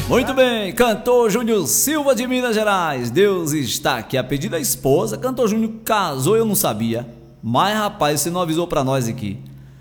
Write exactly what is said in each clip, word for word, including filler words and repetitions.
Muito bem, cantor Júnior Silva de Minas Gerais. Deus está aqui. A pedido da esposa, cantor Júnior casou, eu não sabia. Mas rapaz, você não avisou pra nós aqui.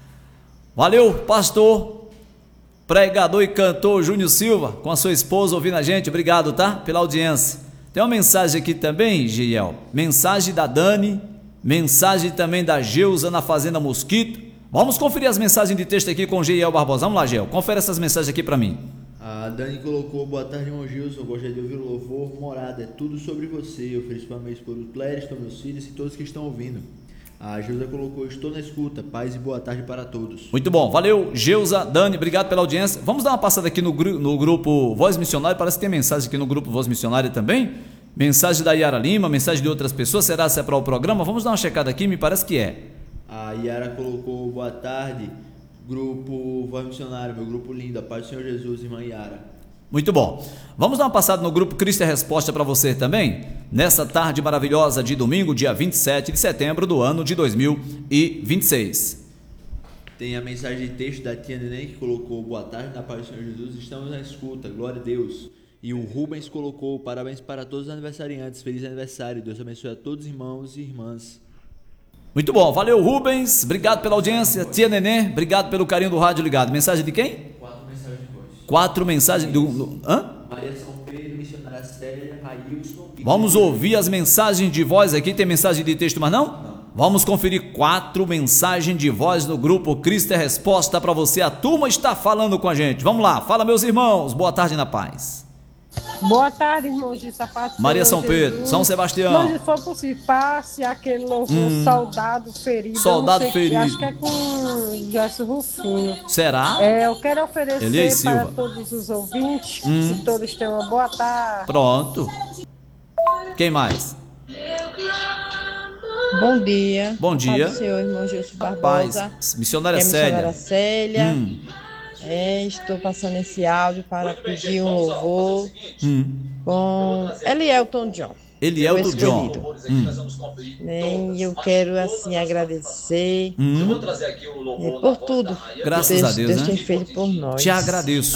Valeu, pastor, pregador e cantor Júnior Silva, com a sua esposa ouvindo a gente. Obrigado, tá? Pela audiência. Tem uma mensagem aqui também, Giel. Mensagem da Dani, mensagem também da Geusa na Fazenda Mosquito. Vamos conferir as mensagens de texto aqui com o Giel Barbosa. Vamos lá, Giel. Confere essas mensagens aqui pra mim. A Dani colocou: boa tarde, irmão Gilson, gostaria de ouvir o louvor Morada, é tudo sobre você. Eu ofereço para minha esposa Clériston, meus filhos e todos que estão ouvindo. A Geusa colocou: estou na escuta, paz e boa tarde para todos. Muito bom, valeu Geusa, Dani, obrigado pela audiência. Vamos dar uma passada aqui no, gru no grupo Voz Missionária, parece que tem mensagem aqui no grupo Voz Missionária também. Mensagem da Yara Lima, mensagem de outras pessoas, será se é para o programa? Vamos dar uma checada aqui, me parece que é. A Yara colocou: boa tarde, grupo Voz Missionária, meu grupo lindo, a paz do Senhor Jesus, irmã Yara. Muito bom. Vamos dar uma passada no grupo Cristo é Resposta para você também, nessa tarde maravilhosa de domingo, dia vinte e sete de setembro do ano de dois mil e vinte e seis. Tem a mensagem de texto da tia Neném que colocou: boa tarde, na paz do Senhor Jesus, estamos na escuta, glória a Deus. E o Rubens colocou: parabéns para todos os aniversariantes, feliz aniversário, Deus abençoe a todos os irmãos e irmãs. Muito bom, valeu Rubens, obrigado pela audiência. Tia Neném, obrigado pelo carinho do rádio ligado. Mensagem de quem? Quatro mensagens de voz. Quatro mensagens do... do hã? Maria São Pedro, missionária Célia, Railson. Vamos ouvir as mensagens de voz aqui. Tem mensagem de texto, mas não? Não. Vamos conferir quatro mensagens de voz no grupo Cristo é Resposta para você. A turma está falando com a gente. Vamos lá, fala meus irmãos, boa tarde na paz. Boa tarde, irmãos de sapato. Maria São Jesus. Pedro, São Sebastião. Se for possível, passe aquele louvor Hum. Soldado Ferido. Soldado Eu não sei, Ferido. acho que é com Gerson Rufino. Será? É, eu quero oferecer Elias para Silva. todos os ouvintes, Hum. que todos tenham uma boa tarde. Pronto. Quem mais? Bom dia. Bom dia. Paz do Senhor, irmão Gilson Barbosa. Paz. Missionária é Célia. missionária Célia. Hum. É, estou passando esse áudio para pedir um louvor Hum. com Elielton John. Eliel Foi do John. escolhido. Hum. Né, e eu quero assim agradecer Hum. é, por tudo Graças que Deus, a Deus, Deus né? tem feito por nós. Te agradeço.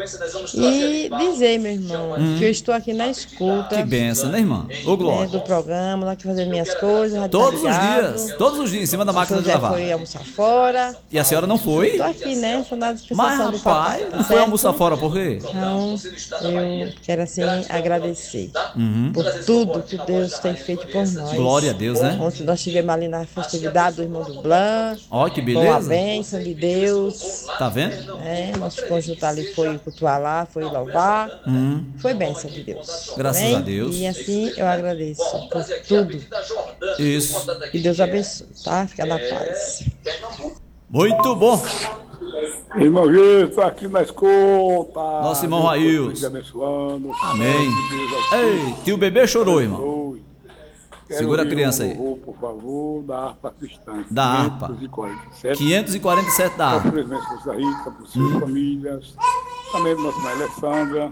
E dizer, meu irmão, Hum. que eu estou aqui na escuta Que benção, né, irmã? Ô, né, Glória. do programa, lá que fazer minhas coisas. rádio Todos tá os ligado. dias, todos os dias, em cima da máquina de Já lavar. foi almoçar fora. E a senhora não foi? Estou aqui, né? Sou na Mas, dispensação do papai. rapaz, tá não foi certo? almoçar fora por quê? Então, eu quero assim agradecer Uhum. por tudo que Deus tem feito por nós. Glória a Deus, né? Ontem nós estivemos ali na festividade do irmão do Blanc, Ó, que com a beleza. bênção de Deus. Tá vendo? Né? Nosso conjunto ali foi cultuar lá, foi louvar. Hum. Foi bênção de Deus. Graças Amém? a Deus. E assim eu agradeço por tudo. Isso. Que Deus abençoe, tá? Fica na paz. Muito bom. Irmão Gilson, aqui na escuta. Nosso irmão Rails. Abençoando. Amém. Ei, tio bebê chorou, irmão. Segura a criança aí. Um por favor, da harpa cristã. Da harpa. quinhentos e quarenta e sete. quinhentos e quarenta e sete da harpa. Por Costa Rica, por suas famílias. Também do nosso irmã Alessandra.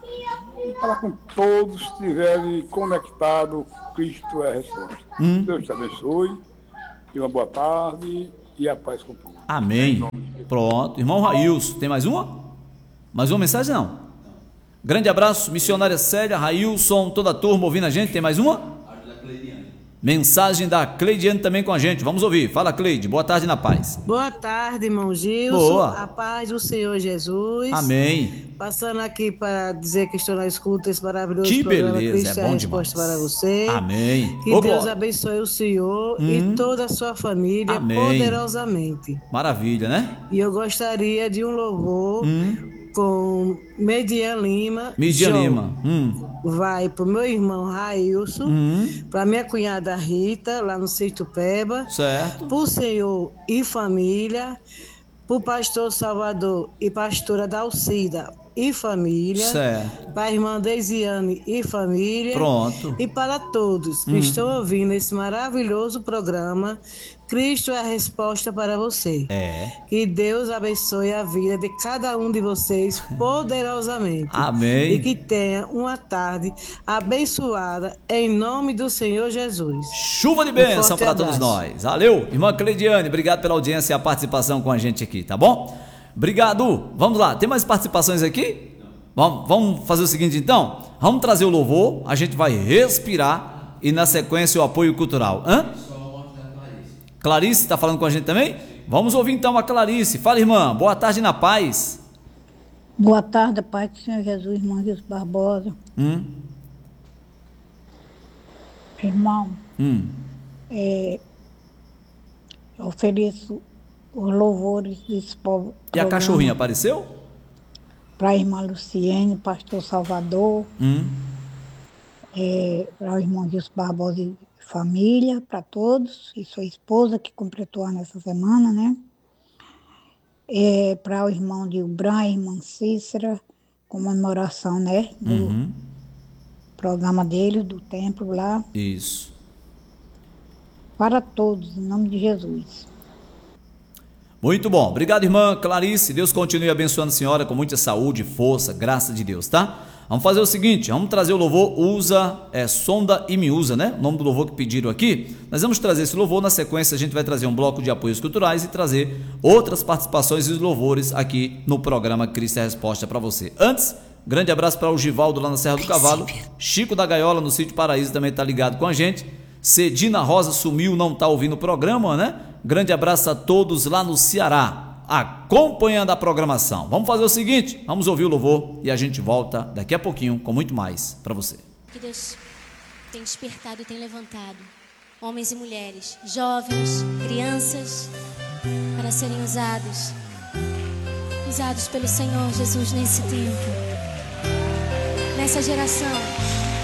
E para com todos que estiverem conectados, Cristo é a resposta. Hum. Deus te abençoe. E uma boa tarde e a paz com todos. Amém. Pronto. Irmão Railson, tem mais uma? Mais uma mensagem, não? Grande abraço, missionária Célia, Railson, toda a turma ouvindo a gente. Tem mais uma? Mensagem da Cleidiane também com a gente. Vamos ouvir. Fala, Cleide. Boa tarde na paz. Boa tarde, irmão Gilson. Boa. A paz do Senhor Jesus. Amém. Passando aqui para dizer que estou na escuta esse maravilhoso Que programa. beleza, Cristo é a bom resposta demais. para você. Amém. Que Ô, Deus Glória. abençoe o Senhor Hum. e toda a sua família Amém. poderosamente. Maravilha, né? E eu gostaria de um louvor Hum. com Median Lima. Midian João. Lima. Hum. Vai para o meu irmão Railson, Hum. para minha cunhada Rita, lá no Sítio Peba. Certo. Por Senhor e família, por pastor Salvador e pastora Dalcida e família, Certo. para a irmã Deisiane e família, Pronto. e para todos que Hum. estão ouvindo esse maravilhoso programa. Cristo é a resposta para você. É. Que Deus abençoe a vida de cada um de vocês poderosamente. Amém. E que tenha uma tarde abençoada em nome do Senhor Jesus. Chuva de Um bênção forte para todos abraço. nós. Valeu, irmã Cleidiane, obrigado pela audiência e a participação com a gente aqui, tá bom? Obrigado. Vamos lá, tem mais participações aqui? Vamos, vamos fazer o seguinte então? Vamos trazer o louvor, a gente vai respirar e na sequência o apoio cultural. Hã? Clarice está falando com a gente também? Vamos ouvir então a Clarice. Fala, irmã. Boa tarde na paz. Boa tarde, Pai do Senhor Jesus, irmão Jesus Barbosa. Hum. Irmão, Hum. é, eu ofereço os louvores desse povo. E a cachorrinha apareceu? Para a irmã Luciene, pastor Salvador, Hum. é, para o irmão Jesus Barbosa e família, para todos, e sua esposa que completou nessa semana, né? É, para o irmão de Ubran, a irmã Cícera, comemoração, né? Do Uhum. programa dele, do templo lá. Isso. Para todos, em nome de Jesus. Muito bom. Obrigado, irmã Clarice. Deus continue abençoando a senhora com muita saúde, força, graça de Deus, tá? Vamos fazer o seguinte, vamos trazer o louvor Usa, é, Sonda e Me Usa, né? O nome do louvor que pediram aqui. Nós vamos trazer esse louvor, na sequência a gente vai trazer um bloco de apoios culturais e trazer outras participações e louvores aqui no programa Cristo é a Resposta para você. Antes, grande abraço para o Givaldo lá na Serra do Cavalo, Chico da Gaiola no Sítio Paraíso também está ligado com a gente, Cedina Rosa sumiu, não está ouvindo o programa, né? Grande abraço a todos lá no Ceará, acompanhando a programação. Vamos fazer o seguinte, vamos ouvir o louvor e a gente volta daqui a pouquinho com muito mais para você. Que Deus tem despertado e tem levantado homens e mulheres, jovens, crianças, para serem usados, usados pelo Senhor Jesus nesse tempo, nessa geração.